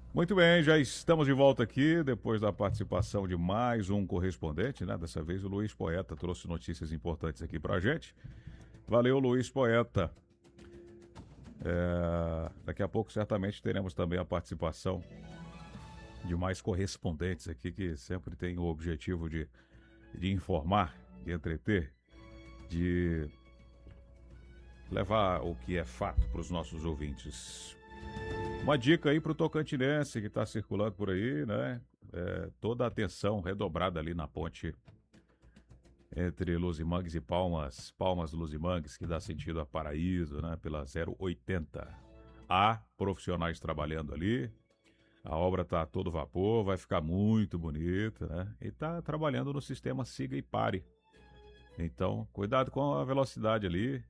Muito bem, já estamos de volta aqui, depois da participação de mais um correspondente, né? Dessa vez o Luiz Poeta trouxe notícias importantes aqui pra gente. Valeu, Luiz Poeta. Daqui a pouco certamente teremos também a participação de mais correspondentes aqui, que sempre tem o objetivo de informar, de entreter, de levar o que é fato para os nossos ouvintes. Uma dica aí para o tocantinense que está circulando por aí, né? Toda a atenção redobrada ali na ponte entre Luzimangues e Palmas, Palmas Luzimangues, que dá sentido a Paraíso, né? Pela 080. Há profissionais trabalhando ali, a obra está a todo vapor, vai ficar muito bonita, né? E está trabalhando no sistema siga e pare. Então, cuidado com a velocidade ali,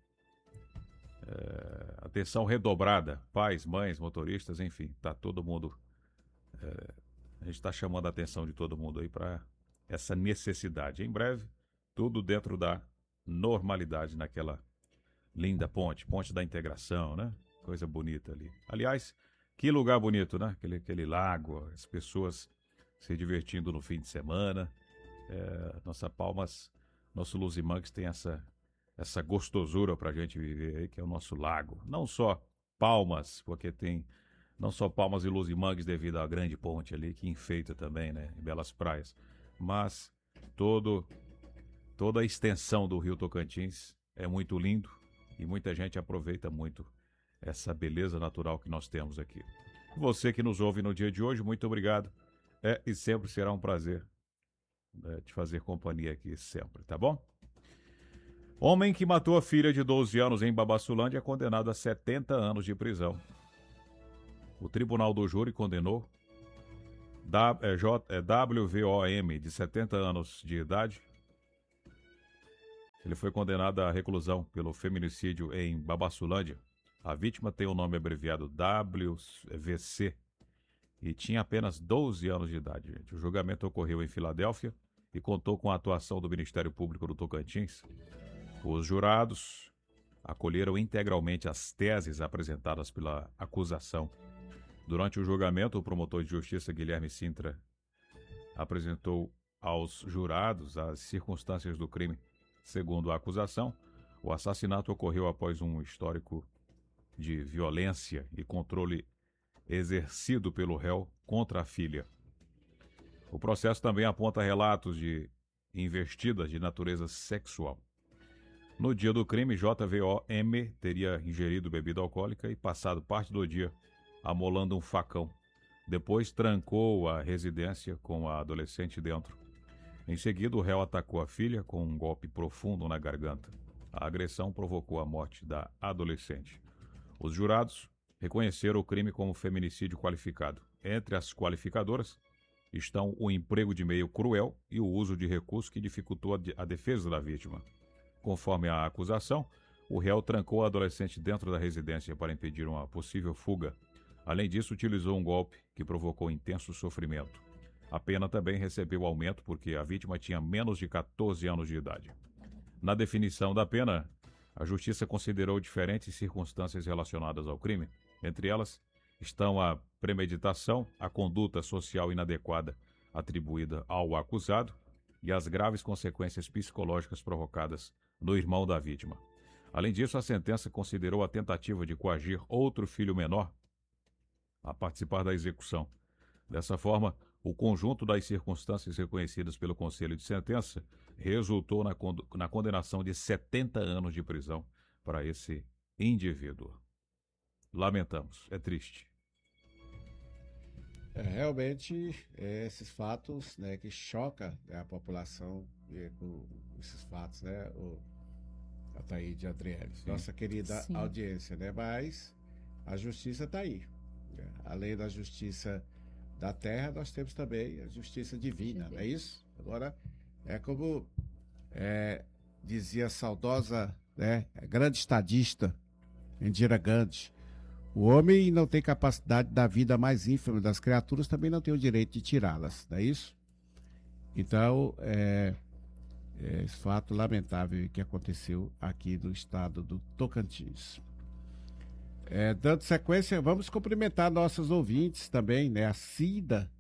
atenção redobrada, pais, mães, motoristas, enfim, tá todo mundo. A gente está chamando a atenção de todo mundo aí para essa necessidade. Em breve, tudo dentro da normalidade naquela linda ponte, ponte da integração, né? Coisa bonita ali. Aliás, que lugar bonito, né? Aquele lago, as pessoas se divertindo no fim de semana. Nossa Palmas, nosso Luzimangues tem essa gostosura pra gente viver aí, que é o nosso lago. Não só Palmas, porque tem não só Palmas e Luzimangues devido à grande ponte ali, que enfeita também, né? Em belas praias. Mas todo, toda a extensão do Rio Tocantins é muito lindo e muita gente aproveita muito essa beleza natural que nós temos aqui. Você que nos ouve no dia de hoje, muito obrigado. E sempre será um prazer te fazer companhia aqui sempre, tá bom? Homem que matou a filha de 12 anos em Babassulândia é condenado a 70 anos de prisão. O tribunal do júri condenou WVOM, de 70 anos de idade. Ele foi condenado à reclusão pelo feminicídio em Babassulândia. A vítima tem o nome abreviado WVC e tinha apenas 12 anos de idade. Gente. O julgamento ocorreu em Filadélfia e contou com a atuação do Ministério Público do Tocantins. Os jurados acolheram integralmente as teses apresentadas pela acusação. Durante o julgamento, o promotor de justiça Guilherme Sintra apresentou aos jurados as circunstâncias do crime. Segundo a acusação, o assassinato ocorreu após um histórico de violência e controle exercido pelo réu contra a filha. O processo também aponta relatos de investidas de natureza sexual. No dia do crime, JVOM teria ingerido bebida alcoólica e passado parte do dia amolando um facão. Depois trancou a residência com a adolescente dentro. Em seguida, o réu atacou a filha com um golpe profundo na garganta. A agressão provocou a morte da adolescente. Os jurados reconheceram o crime como feminicídio qualificado. Entre as qualificadoras estão o emprego de meio cruel e o uso de recurso que dificultou a defesa da vítima. Conforme a acusação, o réu trancou a adolescente dentro da residência para impedir uma possível fuga. Além disso, utilizou um golpe que provocou intenso sofrimento. A pena também recebeu aumento porque a vítima tinha menos de 14 anos de idade. Na definição da pena, a justiça considerou diferentes circunstâncias relacionadas ao crime. Entre elas estão a premeditação, a conduta social inadequada atribuída ao acusado e as graves consequências psicológicas provocadas no irmão da vítima. Além disso, a sentença considerou a tentativa de coagir outro filho menor a participar da execução. Dessa forma, o conjunto das circunstâncias reconhecidas pelo Conselho de Sentença resultou na condenação de 70 anos de prisão para esse indivíduo. Lamentamos, é triste. Realmente, esses fatos, né, que choca, né, a população com esses fatos, né, o Ataíde Adrieles, Sim. nossa querida Sim. audiência, né, mas a justiça está aí. Né? Além da justiça da terra, nós temos também a justiça divina, não é isso? Agora, é como dizia a saudosa, né, grande estadista Indira Gandhi, o homem não tem capacidade da vida mais ínfima das criaturas, também não tem o direito de tirá-las, não é isso? Então, esse fato lamentável que aconteceu aqui no estado do Tocantins. Dando sequência, vamos cumprimentar nossos ouvintes também, né? A Cida,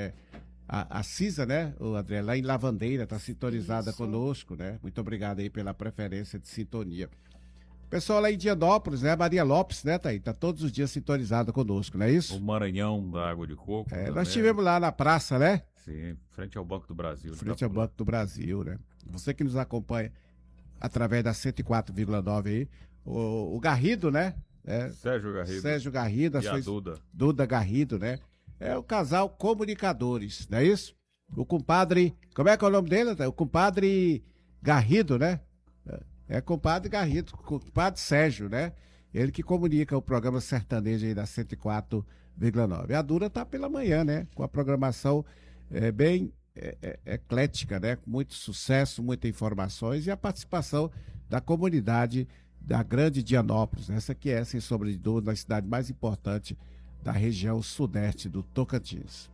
a Cisa, né? O André, lá em Lavandeira, está sintonizada conosco, né? Muito obrigado aí pela preferência de sintonia. Pessoal lá em Dianópolis, né? Maria Lopes, né, tá aí? Tá todos os dias sintonizada conosco, não é isso? O Maranhão da Água de Coco. Nós estivemos lá na praça, né? Sim, frente ao Banco do Brasil. Frente ao Banco do Brasil, né? Você que nos acompanha através da 104,9 aí, o Garrido, né? Sérgio Garrido. Sérgio Garrido, e a Duda. Duda Garrido, né? É o casal Comunicadores, não é isso? O compadre, como é que é o nome dele? O compadre Garrido, né? Compadre Garrido, compadre Sérgio, né? Ele que comunica o programa sertanejo aí da 104,9. A Duda tá pela manhã, né? Com a programação bem eclética, né? Com muito sucesso, muitas informações e a participação da comunidade da Grande Dianópolis. Essa que é, sem sombra de dúvida, a cidade mais importante da região sudeste do Tocantins.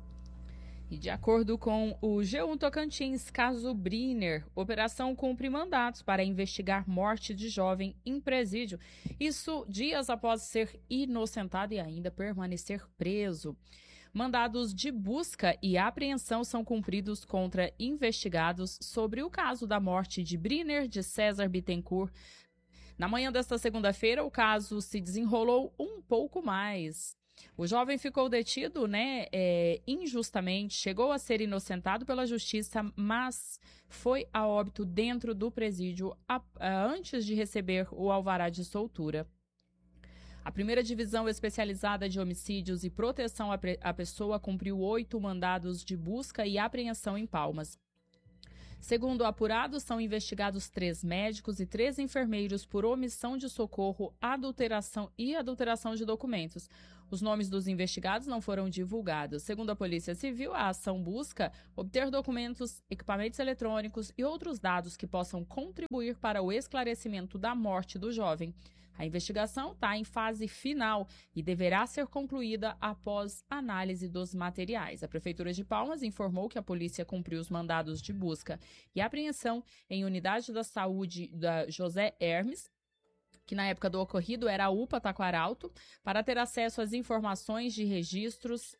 E de acordo com o G1 Tocantins, caso Briner, operação cumpre mandatos para investigar morte de jovem em presídio. Isso dias após ser inocentado e ainda permanecer preso. Mandados de busca e apreensão são cumpridos contra investigados sobre o caso da morte de Briner de César Bittencourt. Na manhã desta segunda-feira, o caso se desenrolou um pouco mais. O jovem ficou detido, injustamente, chegou a ser inocentado pela justiça, mas foi a óbito dentro do presídio antes de receber o alvará de soltura. A primeira divisão especializada de homicídios e proteção à pessoa cumpriu 8 mandados de busca e apreensão em Palmas. Segundo o apurado, são investigados 3 médicos e 3 enfermeiros por omissão de socorro, adulteração de documentos. Os nomes dos investigados não foram divulgados. Segundo a Polícia Civil, a ação busca obter documentos, equipamentos eletrônicos e outros dados que possam contribuir para o esclarecimento da morte do jovem. A investigação está em fase final e deverá ser concluída após análise dos materiais. A Prefeitura de Palmas informou que a polícia cumpriu os mandados de busca e apreensão em unidade da saúde da José Hermes, que na época do ocorrido era a UPA Taquaralto, para ter acesso às informações de registros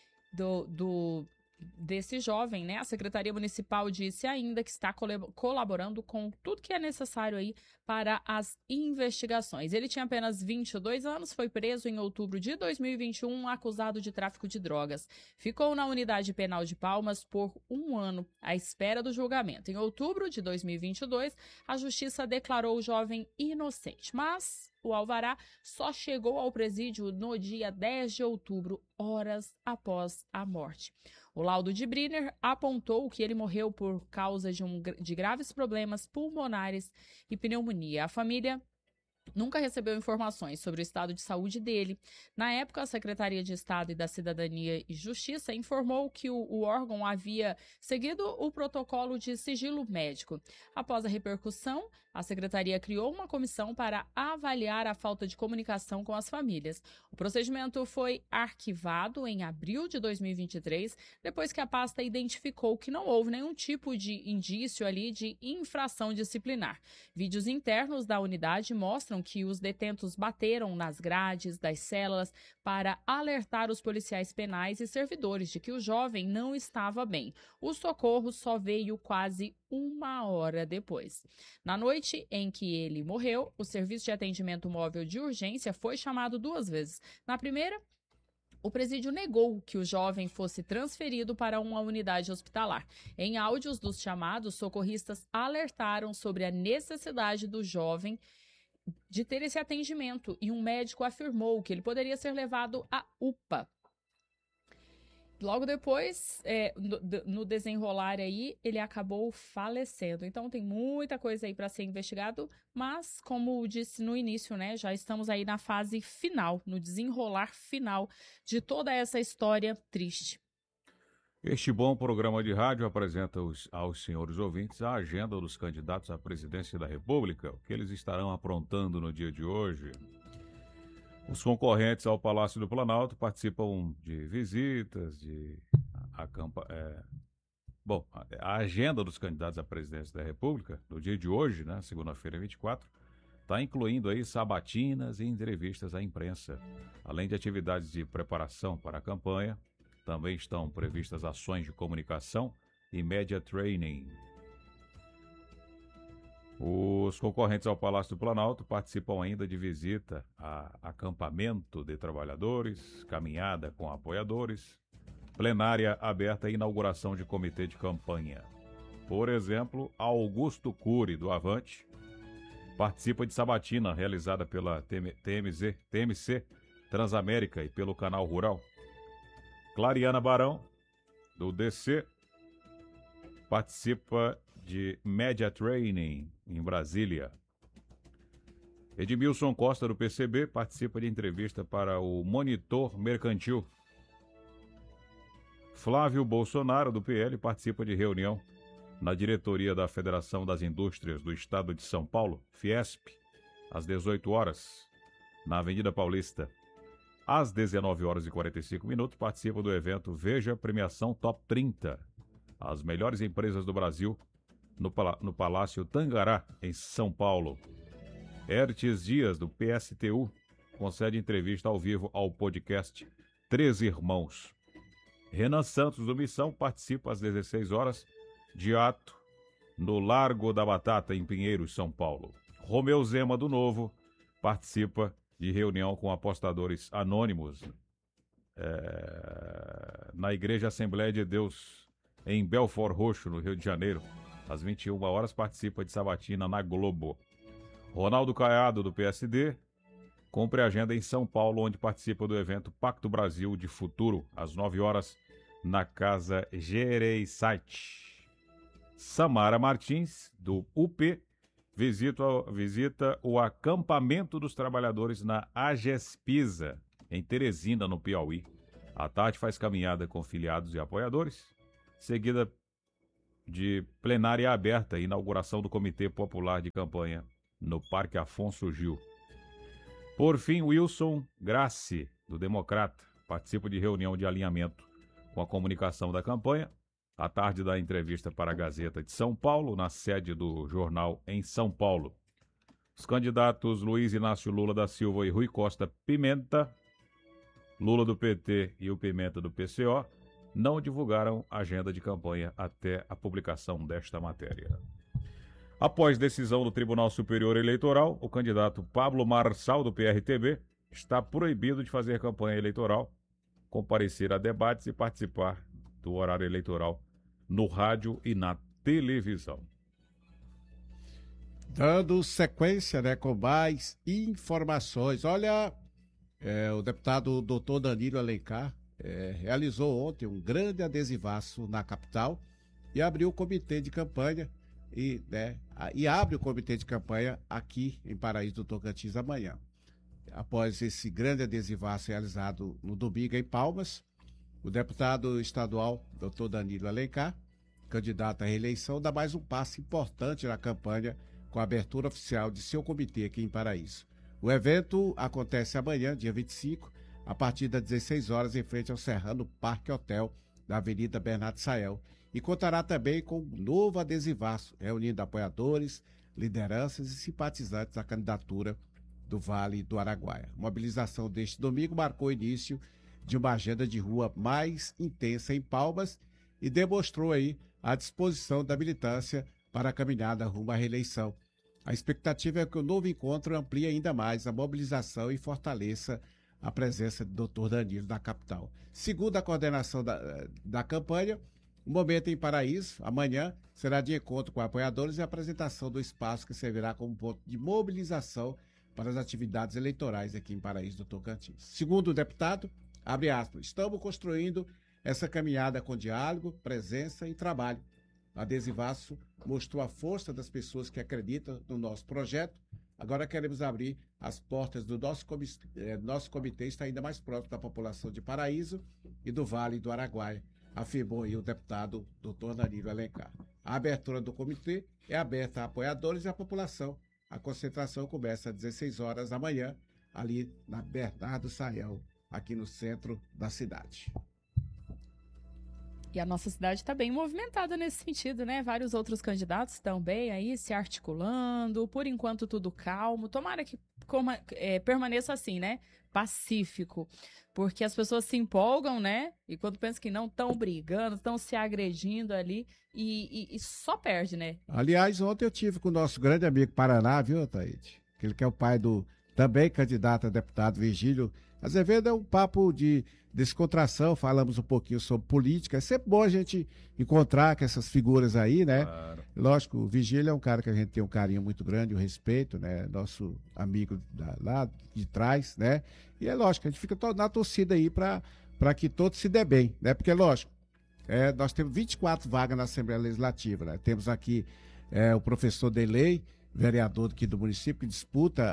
desse jovem, né? A Secretaria Municipal disse ainda que está colaborando com tudo que é necessário aí para as investigações. Ele tinha apenas 22 anos, foi preso em outubro de 2021, acusado de tráfico de drogas. Ficou na unidade penal de Palmas por 1 ano, à espera do julgamento. Em outubro de 2022, a Justiça declarou o jovem inocente, mas o alvará só chegou ao presídio no dia 10 de outubro, horas após a morte. O laudo de Briner apontou que ele morreu por causa de graves problemas pulmonares e pneumonia. A família nunca recebeu informações sobre o estado de saúde dele. Na época, a Secretaria de Estado e da Cidadania e Justiça informou que o órgão havia seguido o protocolo de sigilo médico. Após a repercussão, a Secretaria criou uma comissão para avaliar a falta de comunicação com as famílias. O procedimento foi arquivado em abril de 2023, depois que a pasta identificou que não houve nenhum tipo de indício ali de infração disciplinar. Vídeos internos da unidade mostram que os detentos bateram nas grades das celas para alertar os policiais penais e servidores de que o jovem não estava bem. O socorro só veio quase 1 hora depois. Na noite em que ele morreu, o Serviço de Atendimento Móvel de Urgência foi chamado 2 vezes. Na primeira, o presídio negou que o jovem fosse transferido para uma unidade hospitalar. Em áudios dos chamados, socorristas alertaram sobre a necessidade do jovem de ter esse atendimento e um médico afirmou que ele poderia ser levado à UPA. Logo depois, no desenrolar aí, ele acabou falecendo. Então, tem muita coisa aí para ser investigado, mas, como disse no início, né, já estamos aí na fase final, no desenrolar final de toda essa história triste. Este bom programa de rádio apresenta aos senhores ouvintes a agenda dos candidatos à presidência da República, o que eles estarão aprontando no dia de hoje. Os concorrentes ao Palácio do Planalto participam de visitas, a agenda dos candidatos à presidência da República, no dia de hoje, né, segunda-feira 24, está incluindo aí sabatinas e entrevistas à imprensa. Além de atividades de preparação para a campanha, também estão previstas ações de comunicação e media training. Os concorrentes ao Palácio do Planalto participam ainda de visita a acampamento de trabalhadores, caminhada com apoiadores, plenária aberta e inauguração de comitê de campanha. Por exemplo, Augusto Cury, do Avante, participa de sabatina realizada pela TMC Transamérica e pelo Canal Rural. Clariana Barão, do DC, participa de Media Training em Brasília. Edmilson Costa, do PCB, participa de entrevista para o Monitor Mercantil. Flávio Bolsonaro, do PL, participa de reunião na diretoria da Federação das Indústrias do Estado de São Paulo, Fiesp, às 18 horas, na Avenida Paulista. Às 19 horas e 45 minutos, participa do evento Veja Premiação Top 30, as melhores empresas do Brasil, no Palácio Tangará, em São Paulo. Hertes Dias, do PSTU, concede entrevista ao vivo ao podcast Três Irmãos. Renan Santos, do Missão, participa às 16 horas de ato no Largo da Batata, em Pinheiros, São Paulo. Romeu Zema, do Novo, participa de reunião com apostadores anônimos na Igreja Assembleia de Deus, em Belford Roxo, no Rio de Janeiro. Às 21 horas, participa de sabatina na Globo. Ronaldo Caiado, do PSD, cumpre agenda em São Paulo, onde participa do evento Pacto Brasil de Futuro, às 9 horas, na Casa Gereissati. Samara Martins, do UP, visita o acampamento dos trabalhadores na Agespisa, em Teresina, no Piauí. À tarde faz caminhada com filiados e apoiadores, seguida de plenária aberta e inauguração do Comitê Popular de Campanha no Parque Afonso Gil. Por fim, Wilson Grassi, do Democrata, participa de reunião de alinhamento com a comunicação da campanha. À tarde da entrevista para a Gazeta de São Paulo, na sede do jornal em São Paulo. Os candidatos Luiz Inácio Lula da Silva e Rui Costa Pimenta, Lula do PT e o Pimenta do PCO, não divulgaram agenda de campanha até a publicação desta matéria. Após decisão do Tribunal Superior Eleitoral, o candidato Pablo Marçal, do PRTB, está proibido de fazer campanha eleitoral, comparecer a debates e participar do horário eleitoral no rádio e na televisão. Dando sequência, com mais informações. Olha, o deputado Dr. Danilo Alencar realizou ontem um grande adesivaço na capital e abriu o comitê de campanha e abre o comitê de campanha aqui em Paraíso do Tocantins amanhã. Após esse grande adesivaço realizado no domingo em Palmas, o deputado estadual Dr. Danilo Alencar, candidato à reeleição, dá mais um passo importante na campanha com a abertura oficial de seu comitê aqui em Paraíso. O evento acontece amanhã, dia 25, a partir das 16 horas, em frente ao Serrano Parque Hotel, da Avenida Bernardo Sael, e contará também com um novo adesivaço, reunindo apoiadores, lideranças e simpatizantes da candidatura do Vale do Araguaia. A mobilização deste domingo marcou o início de uma agenda de rua mais intensa em Palmas e demonstrou aí a disposição da militância para a caminhada rumo à reeleição. A expectativa é que o novo encontro amplie ainda mais a mobilização e fortaleça a presença do Dr. Danilo na capital. Segundo a coordenação da campanha, o momento em Paraíso, amanhã, será de encontro com apoiadores e apresentação do espaço que servirá como ponto de mobilização para as atividades eleitorais aqui em Paraíso do Tocantins. Segundo o deputado, abre aspas, estamos construindo essa caminhada com diálogo, presença e trabalho. O adesivaço mostrou a força das pessoas que acreditam no nosso projeto. Agora queremos abrir as portas do nosso comitê, está ainda mais próximo da população de Paraíso e do Vale do Araguaia, afirmou aí o deputado Dr. Danilo Alencar. A abertura do comitê é aberta a apoiadores e à população. A concentração começa às 16 horas da manhã, ali na Bernardo Sael, aqui no centro da cidade. E a nossa cidade está bem movimentada nesse sentido, né? Vários outros candidatos também aí se articulando. Por enquanto, tudo calmo. Tomara que permaneça assim, né? Pacífico. Porque as pessoas se empolgam, né? E quando pensam que não, estão brigando, estão se agredindo ali e só perde, né? Aliás, ontem eu tive com o nosso grande amigo Paraná, viu, Taíde? Aquele que é o pai do também candidato a deputado Virgílio Azevedo. É um papo de descontração, falamos um pouquinho sobre política. É sempre bom a gente encontrar com essas figuras aí, né? Claro. Lógico, o Virgílio é um cara que a gente tem um carinho muito grande, um respeito, né? Nosso amigo lá de trás, né? E é lógico, a gente fica na torcida aí para que todos se dê bem, né? Porque, lógico, nós temos 24 vagas na Assembleia Legislativa, né? Temos aqui o professor Delei, vereador aqui do município, que disputa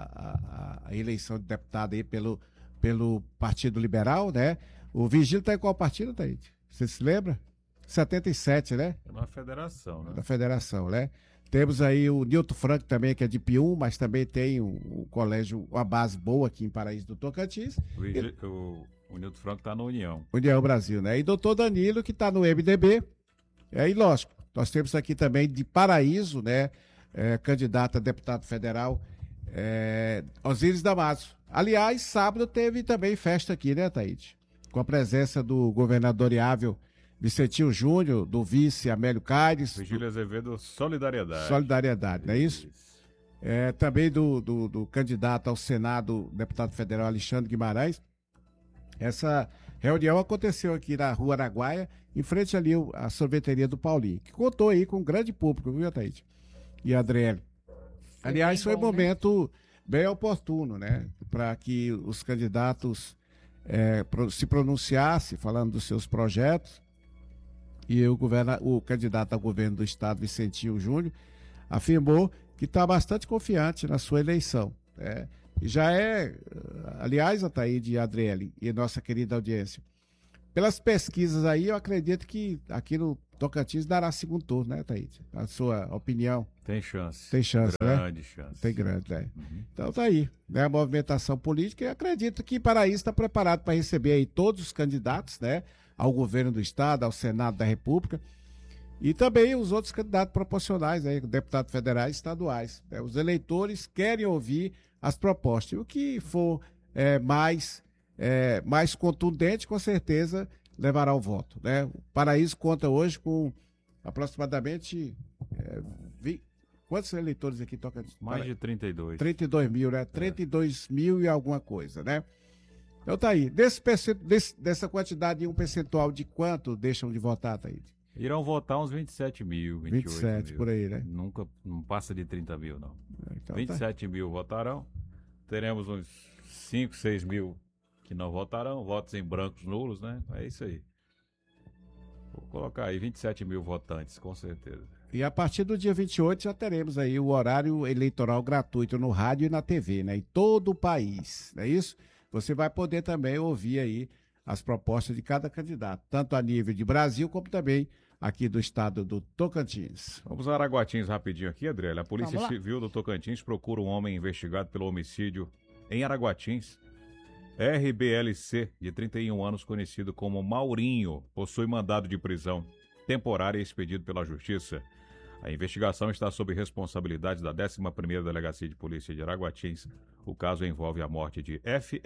a eleição de deputado aí pelo Partido Liberal, né? O Virgílio está em qual partido, Taíde? Você se lembra? 77, né? É uma federação, né? Da federação, né? Temos aí o Nilton Franco também, que é de Pium, mas também tem um colégio, uma base boa aqui em Paraíso do Tocantins. O Nilton Franco está na União. União Brasil, né? E doutor Danilo, que está no MDB. E lógico, nós temos aqui também de Paraíso, né? Candidato a deputado federal, Osíris Damaso. Aliás, sábado teve também festa aqui, né, Taíde? Com a presença do governadoriável Vicentinho Júnior, do vice Amélio Caires. Virgílio Azevedo, Solidariedade. Solidariedade, não é isso? Também do candidato ao Senado, deputado federal Alexandre Guimarães. Essa reunião aconteceu aqui na Rua Araguaia, em frente ali à sorveteria do Paulinho, que contou aí com um grande público, viu, Taíde? E a Adriele. Aliás, foi um momento bem oportuno, né? Para que os candidatos se pronunciassem, falando dos seus projetos. E o candidato ao governo do estado, Vicentinho Júnior, afirmou que está bastante confiante na sua eleição. Né? E já aliás, Ataíde e Adriele e nossa querida audiência, pelas pesquisas aí, eu acredito que aqui no Tocantins dará segundo turno, né, Ataíde? A sua opinião? Tem chance. Tem chance, grande né? chance. Tem grande, né? Uhum. Então tá aí, né? A movimentação política, e acredito que Paraíso está preparado para receber aí todos os candidatos, né? Ao governo do estado, ao Senado da República, e também os outros candidatos proporcionais, aí, deputados federais e estaduais. Né? Os eleitores querem ouvir as propostas. E o que for mais contundente, com certeza, levará o voto. Né? O Paraíso conta hoje com aproximadamente... quantos eleitores aqui tocam? Mais de 32. 32 mil, né? 32 mil e alguma coisa, né? Então tá aí. Dessa quantidade, um percentual de quanto deixam de votar, Taíde? Irão votar uns 27 mil, 28 27, mil. por aí, né? Não passa de 30 mil, não. Então, 27 mil votarão. Teremos uns 5, 6 mil que não votarão. Votos em brancos nulos, né? É isso aí. Vou colocar aí 27 mil votantes, com certeza. E a partir do dia 28 já teremos aí o horário eleitoral gratuito no rádio e na TV, né? Em todo o país, não é isso? Você vai poder também ouvir aí as propostas de cada candidato, tanto a nível de Brasil como também aqui do estado do Tocantins. Vamos a Araguatins rapidinho aqui, Adriele. A Polícia Civil do Tocantins procura um homem investigado pelo homicídio em Araguatins. RBLC, de 31 anos, conhecido como Maurinho, possui mandado de prisão temporária expedido pela Justiça. A investigação está sob responsabilidade da 11ª Delegacia de Polícia de Araguatins. O caso envolve a morte de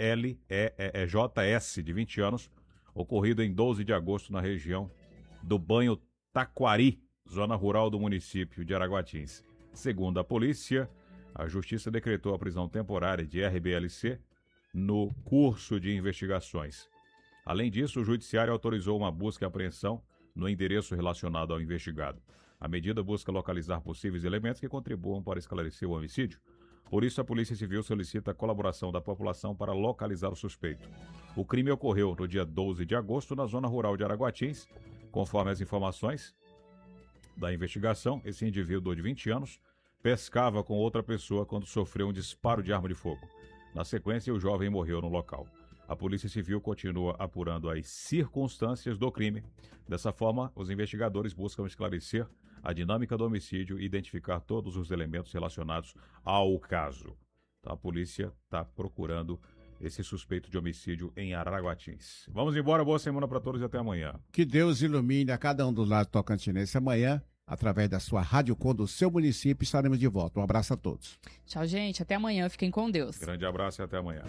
FLEJS, de 20 anos, ocorrido em 12 de agosto na região do Banho Taquari, zona rural do município de Araguatins. Segundo a polícia, a Justiça decretou a prisão temporária de RBLC no curso de investigações. Além disso, o Judiciário autorizou uma busca e apreensão no endereço relacionado ao investigado. A medida busca localizar possíveis elementos que contribuam para esclarecer o homicídio. Por isso, a Polícia Civil solicita a colaboração da população para localizar o suspeito. O crime ocorreu no dia 12 de agosto na zona rural de Araguatins. Conforme as informações da investigação, esse indivíduo de 20 anos pescava com outra pessoa quando sofreu um disparo de arma de fogo. Na sequência, o jovem morreu no local. A Polícia Civil continua apurando as circunstâncias do crime. Dessa forma, os investigadores buscam esclarecer a dinâmica do homicídio e identificar todos os elementos relacionados ao caso. A polícia está procurando esse suspeito de homicídio em Araguatins. Vamos embora, boa semana para todos e até amanhã. Que Deus ilumine a cada um do lado tocantinense. Amanhã, através da sua Rádio Com do seu município, estaremos de volta. Um abraço a todos. Tchau, gente. Até amanhã. Fiquem com Deus. Grande abraço e até amanhã.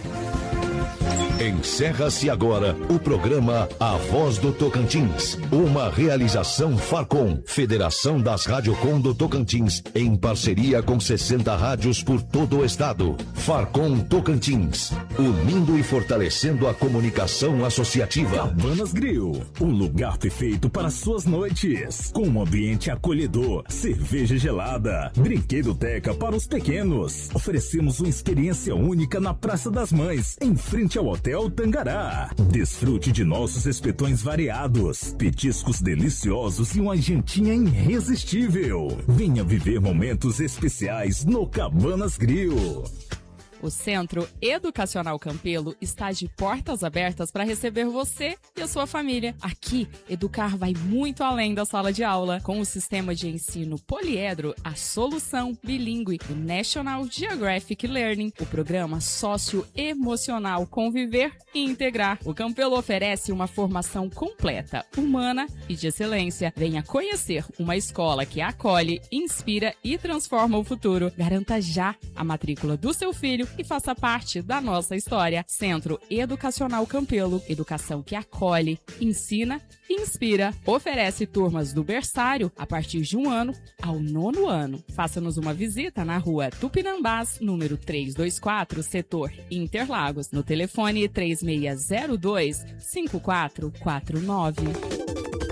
Encerra-se agora o programa A Voz do Tocantins, uma realização Farcom, Federação das Radiocom do Tocantins, em parceria com 60 rádios por todo o estado. Farcom Tocantins, unindo e fortalecendo a comunicação associativa. Cabanas Grill, o lugar perfeito para suas noites, com um ambiente acolhedor, cerveja gelada, brinquedoteca para os pequenos. Oferecemos uma experiência única na Praça das Mães, em frente ao Hotel Tangará. Desfrute de nossos espetões variados, petiscos deliciosos e uma jantinha irresistível. Venha viver momentos especiais no Cabanas Grill. O Centro Educacional Campelo está de portas abertas para receber você e a sua família. Aqui, educar vai muito além da sala de aula. Com o sistema de ensino poliedro, a solução bilíngue do National Geographic Learning, o programa socioemocional Conviver e Integrar. O Campelo oferece uma formação completa, humana e de excelência. Venha conhecer uma escola que acolhe, inspira e transforma o futuro. Garanta já a matrícula do seu filho e faça parte da nossa história. Centro Educacional Campelo, educação que acolhe, ensina e inspira. Oferece turmas do berçário a partir de 1 ano ao 9º ano. Faça-nos uma visita na rua Tupinambás, número 324, setor Interlagos, no telefone 3602-5449.